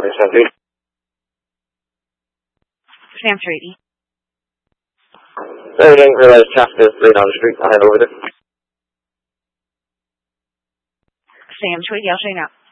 Sam Tweedy. Sam Tweedy. I didn't realize traffic is right on the street. I had over there. Sam Tweedy, I'll show you now.